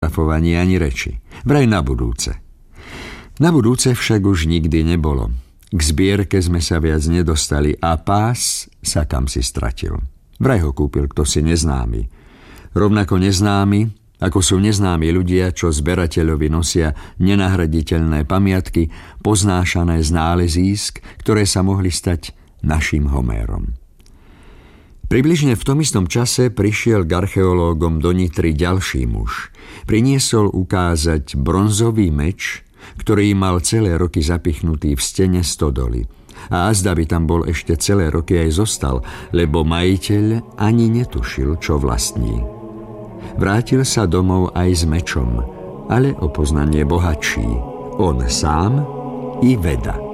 fotografovaní ani reči. Vraj na budúce. Na budúce však už nikdy nebolo. K zbierke sme sa viac nedostali a pás sa kamsi stratil. Vraj ho kúpil ktosi neznámy. Rovnako neznámy, ako sú neznámi ľudia, čo zberateľovi nosia nenahraditeľné pamiatky, poznášané z nálezísk, ktoré sa mohli stať naším Homérom. Približne v tom istom čase prišiel k archeológom do Nitry ďalší muž. Priniesol ukázať bronzový meč, ktorý mal celé roky zapichnutý v stene stodoly. A azda by tam bol ešte celé roky aj zostal, lebo majiteľ ani netušil, čo vlastní. Vrátil sa domov aj s mečom, ale o poznanie bohatší. On sám i veda.